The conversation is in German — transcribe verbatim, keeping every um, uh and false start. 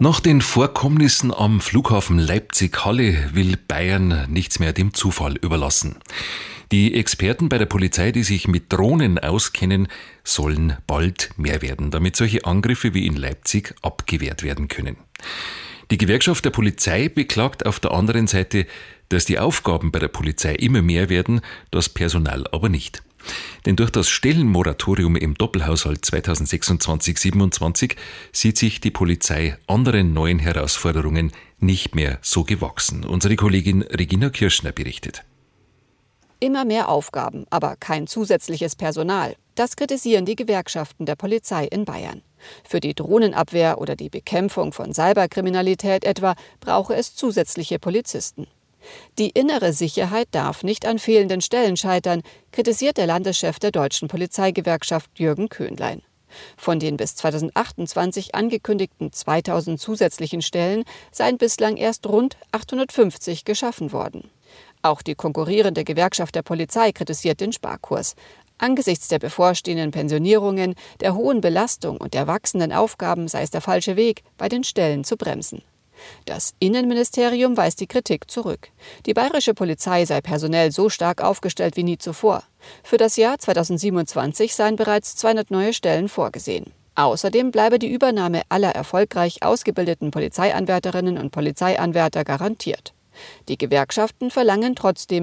Nach den Vorkommnissen am Flughafen Leipzig-Halle will Bayern nichts mehr dem Zufall überlassen. Die Experten bei der Polizei, die sich mit Drohnen auskennen, sollen bald mehr werden, damit solche Angriffe wie in Leipzig abgewehrt werden können. Die Gewerkschaft der Polizei beklagt auf der anderen Seite, dass die Aufgaben bei der Polizei immer mehr werden, das Personal aber nicht. Denn durch das Stellenmoratorium im Doppelhaushalt zweitausendsechsundzwanzig siebenundzwanzig sieht sich die Polizei anderen neuen Herausforderungen nicht mehr so gewachsen. Unsere Kollegin Regina Kirschner berichtet. Immer mehr Aufgaben, aber kein zusätzliches Personal. Das kritisieren die Gewerkschaften der Polizei in Bayern. Für die Drohnenabwehr oder die Bekämpfung von Cyberkriminalität etwa brauche es zusätzliche Polizisten. Die innere Sicherheit darf nicht an fehlenden Stellen scheitern, kritisiert der Landeschef der Deutschen Polizeigewerkschaft Jürgen Köhnlein. Von den bis zweitausendachtundzwanzig angekündigten zweitausend zusätzlichen Stellen seien bislang erst rund achthundertfünfzig geschaffen worden. Auch die konkurrierende Gewerkschaft der Polizei kritisiert den Sparkurs. Angesichts der bevorstehenden Pensionierungen, der hohen Belastung und der wachsenden Aufgaben sei es der falsche Weg, bei den Stellen zu bremsen. Das Innenministerium weist die Kritik zurück. Die bayerische Polizei sei personell so stark aufgestellt wie nie zuvor. Für das Jahr zweitausendsiebenundzwanzig seien bereits zweihundert neue Stellen vorgesehen. Außerdem bleibe die Übernahme aller erfolgreich ausgebildeten Polizeianwärterinnen und Polizeianwärter garantiert. Die Gewerkschaften verlangen trotzdem